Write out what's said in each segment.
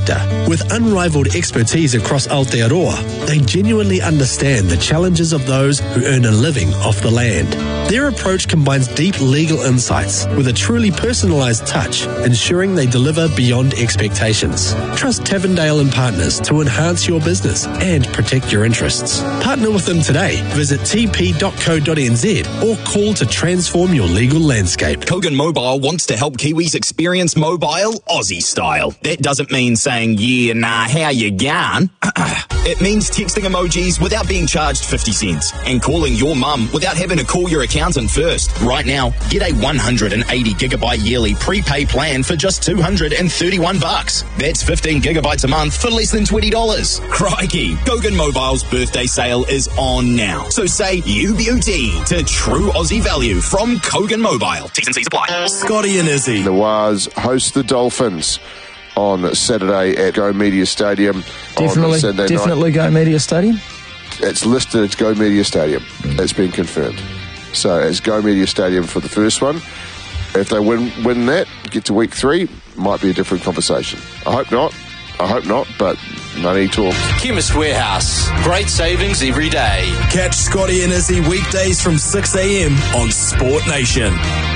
sector. With unrivaled expertise across Aotearoa, they genuinely understand the challenges of those who earn a living off the land. Their approach combines deep legal insights with a truly personalised touch, ensuring they deliver beyond expectations. Trust Tavendale and Partners to enhance your business and protect your interests. Partner with them today. Visit tp.co.nz or call to transform your legal landscape. Kogan Mobile wants to help Kiwis experience mobile Aussie style. That doesn't mean saying, yeah, nah, how you going? It means texting emojis without being charged 50 cents and calling your mum without having to call your accountant first. Right now, get a 180 gigabyte yearly prepay plan for just $231. That's 15 gigabytes a month for less than $20. Crikey, Kogan Mobile's birthday sale is on now. So say UBUT to true Aussie value from Kogan Mobile. T's and C's apply. Scotty and Izzy. The Waz host the Dolphins on Saturday at Go Media Stadium. Definitely Go Media Stadium? It's listed as Go Media Stadium. It's been confirmed. So it's Go Media Stadium for the first one. If they win that, get to week 3, might be a different conversation. I hope not, but money talks. Chemist Warehouse. Great savings every day. Catch Scotty and Izzy weekdays from 6 a.m. on Sport Nation.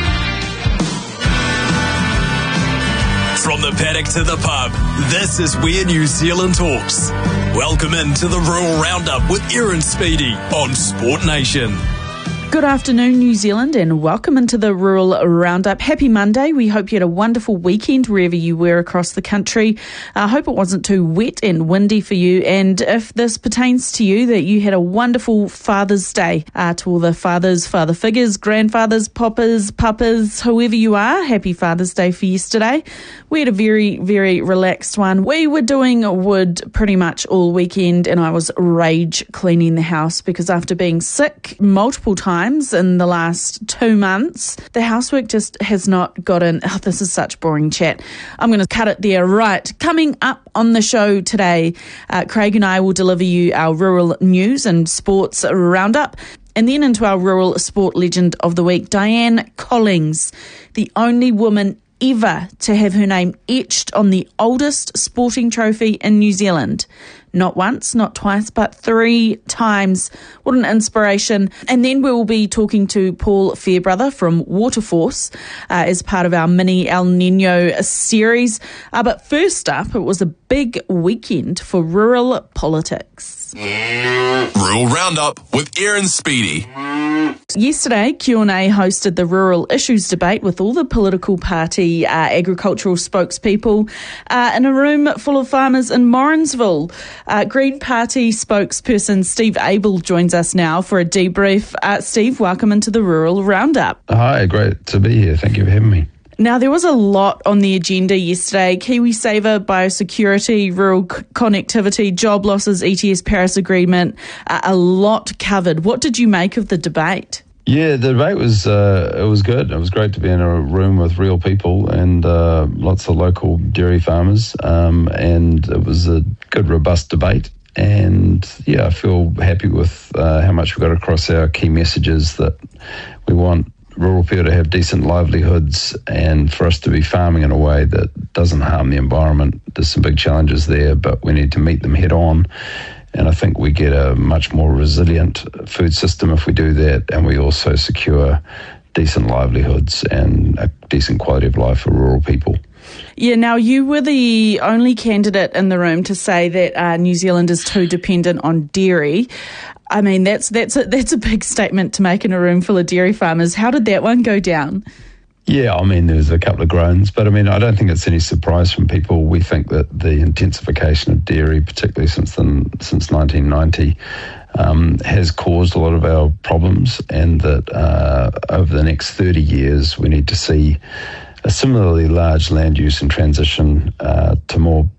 From the paddock to the pub, this is where New Zealand talks. Welcome into the Rural Roundup with Aaron Speedy on Sport Nation. Good afternoon, New Zealand, and welcome into the Rural Roundup. Happy Monday. We hope you had a wonderful weekend wherever you were across the country. I hope it wasn't too wet and windy for you, and if this pertains to you, that you had a wonderful Father's Day. To all the fathers, father figures, grandfathers, poppers, puppers, whoever you are, happy Father's Day for yesterday. We had a very, very relaxed one. We were doing wood pretty much all weekend, and I was rage cleaning the house because after being sick multiple times in the last 2 months, the housework just has not gotten... Oh, this is such boring chat. I'm going to cut it there. Right, coming up on the show today, Craig and I will deliver you our rural news and sports roundup. And then into our rural sport legend of the week, Diane Collings, the only woman ever to have her name etched on the oldest sporting trophy in New Zealand. Not once, not twice, but 3 times. What an inspiration. And then we will be talking to Paul Fairbrother from Waterforce as part of our mini El Nino series. But first up, it was a big weekend for rural politics. Rural Roundup with Aaron Speedy. Yesterday, Q&A hosted the rural issues debate with all the political party agricultural spokespeople in a room full of farmers in Morrinsville. Green Party spokesperson Steve Abel joins us now for a debrief. Steve, welcome into the Rural Roundup. Hi, great to be here. Thank you for having me. Now, there was a lot on the agenda yesterday. KiwiSaver, biosecurity, rural connectivity, job losses, ETS Paris Agreement, a lot covered. What did you make of the debate? Yeah, the debate was good. It was great to be in a room with real people and lots of local dairy farmers, and it was a good, robust debate. And yeah, I feel happy with how much we got across our key messages, that we want rural people to have decent livelihoods and for us to be farming in a way that doesn't harm the environment. There's some big challenges there, but we need to meet them head on. And I think we get a much more resilient food system if we do that, and we also secure decent livelihoods and a decent quality of life for rural people. Yeah, now you were the only candidate in the room to say that New Zealand is too dependent on dairy. I mean, that's a big statement to make in a room full of dairy farmers. How did that one go down? Yeah, I mean, there was a couple of groans, but I mean, I don't think it's any surprise from people. We think that the intensification of dairy, particularly since 1990, has caused a lot of our problems, and that over the next 30 years, we need to see a similarly large land use and transition to more